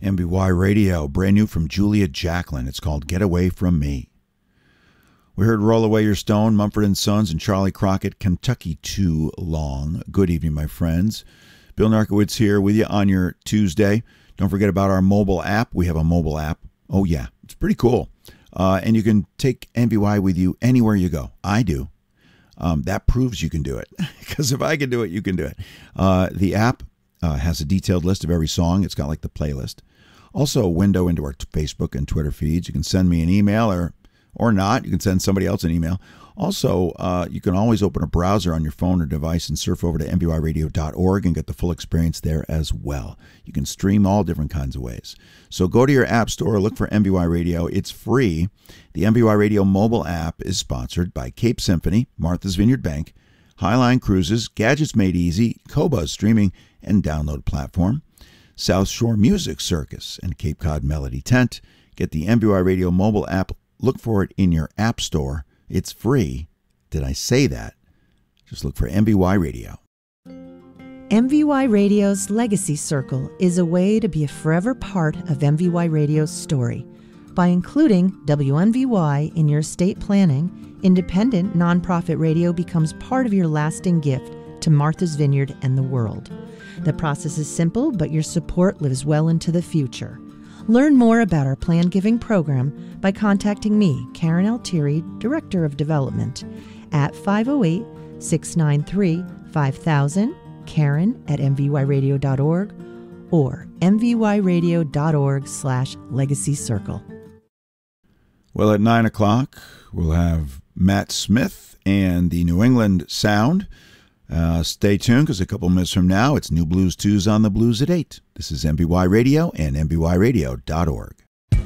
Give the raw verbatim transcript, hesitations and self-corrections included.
M B Y Radio, brand new from Julia Jacklin. It's called Get Away From Me. We heard Roll Away Your Stone, Mumford and Sons, and Charlie Crockett, Kentucky Too Long. Good evening, my friends. Bill Narkowitz here with you on your Tuesday. Don't forget about our mobile app. We have a mobile app. Oh, yeah. It's pretty cool. Uh, and you can take M B Y with you anywhere you go. I do. Um, that proves you can do it. Because if I can do it, you can do it. Uh, the app uh, has a detailed list of every song. It's got like the playlist. Also a window into our Facebook and Twitter feeds. You can send me an email or or not. You can send somebody else an email. Also, uh, you can always open a browser on your phone or device and surf over to M B Y radio dot org and get the full experience there as well. You can stream all different kinds of ways. So go to your app store, look for M B Y Radio. It's free. The M B Y Radio mobile app is sponsored by Cape Symphony, Martha's Vineyard Bank, Highline Cruises, Gadgets Made Easy, Qobuz Streaming and Download Platform, South Shore Music Circus, and Cape Cod Melody Tent. Get the M B Y Radio mobile app. Look for it in your app store. It's free. Did I say that? Just look for M B Y Radio. M V Y Radio's Legacy Circle is a way to be a forever part of M V Y Radio's story. By including W M V Y in your estate planning, independent nonprofit radio becomes part of your lasting gift to Martha's Vineyard and the world. The process is simple, but your support lives well into the future. Learn more about our Plan Giving program by contacting me, Karen Altieri, Director of Development, at five oh eight, six nine three, five thousand, Karen at M V Y radio dot org, or M V Y radio dot org slash legacy circle. Well, at nine o'clock, we'll have Matt Smith and the New England Sound. Uh, stay tuned, because a couple minutes from now, it's New Blues Tues on the Blues at eight. This is M B Y Radio and M B Y radio dot org.